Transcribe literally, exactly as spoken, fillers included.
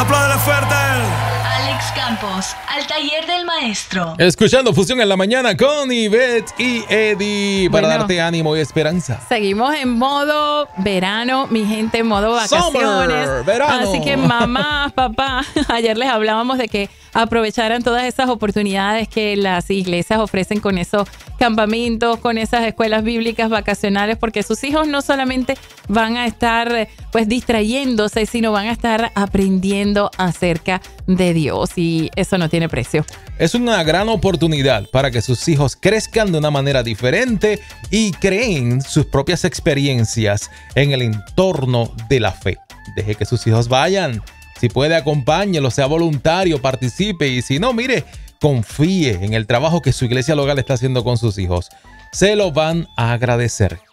Apláudele fuerte. Alex Campos, al taller del maestro. Escuchando Fusión en la Mañana con Ivette y Eddie para Bueno, darte ánimo y esperanza. Seguimos en modo verano, mi gente, en modo vacaciones. Summer, verano. Así que mamá, papá, ayer les hablábamos de que aprovecharan todas esas oportunidades que las iglesias ofrecen con esos campamentos, con esas escuelas bíblicas vacacionales, porque sus hijos no solamente van a estar pues distrayéndose, sino van a estar aprendiendo acerca de Dios, y eso no tiene precio. Es una gran oportunidad para que sus hijos crezcan de una manera diferente y creen sus propias experiencias en el entorno de la fe. Deje que sus hijos vayan. Si puede, acompáñelo, sea voluntario, participe, y si no, mire, confíe en el trabajo que su iglesia local está haciendo con sus hijos. Se lo van a agradecer.